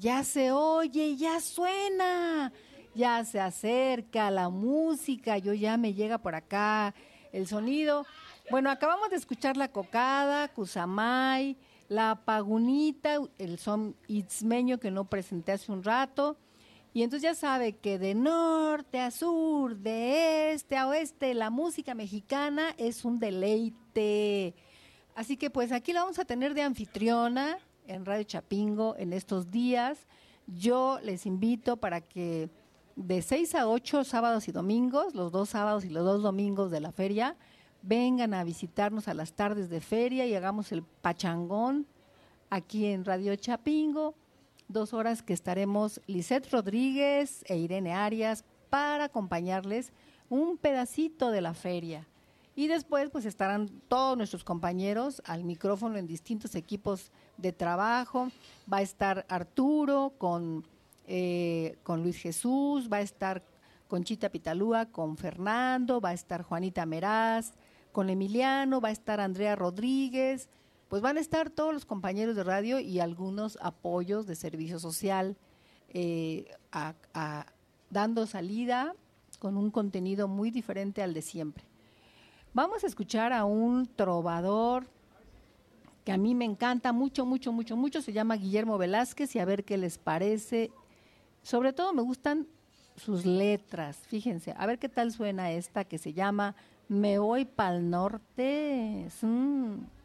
ya se oye, ya suena, ya se acerca la música, yo ya me llega por acá el sonido. Bueno, acabamos de escuchar la cocada, Cusamay, la pagunita, el son itzmeño que no presenté hace un rato. Y entonces ya sabe que de norte a sur, de este a oeste, la música mexicana es un deleite. Así que pues aquí la vamos a tener de anfitriona en Radio Chapingo en estos días. Yo les invito para que de 6 a 8 sábados y domingos, los 2 sábados y los 2 domingos de la feria, vengan a visitarnos a las tardes de feria y hagamos el pachangón aquí en Radio Chapingo. 2 horas que estaremos Lisette Rodríguez e Irene Arias para acompañarles un pedacito de la feria. Y después pues estarán todos nuestros compañeros al micrófono en distintos equipos de trabajo. Va a estar Arturo con Luis Jesús, va a estar Conchita Pitalúa con Fernando, va a estar Juanita Meraz con Emiliano, va a estar Andrea Rodríguez. Pues van a estar todos los compañeros de radio y algunos apoyos de servicio social dando salida con un contenido muy diferente al de siempre. Vamos a escuchar a un trovador que a mí me encanta mucho, mucho, mucho, mucho. Se llama Guillermo Velázquez y a ver qué les parece. Sobre todo me gustan sus letras, fíjense. A ver qué tal suena esta que se llama Me voy pa'l norte.